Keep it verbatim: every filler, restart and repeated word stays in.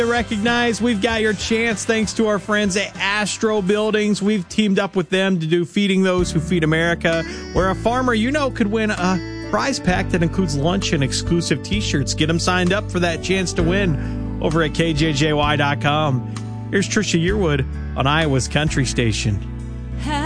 Recognize we've got your chance thanks to our friends at Astro Buildings. We've teamed up with them to do Feeding Those Who Feed America, where a farmer you know could win a prize pack that includes lunch and exclusive t-shirts. Get them signed up for that chance to win over at K J J Y dot com. Here's Trisha Yearwood on Iowa's Country Station.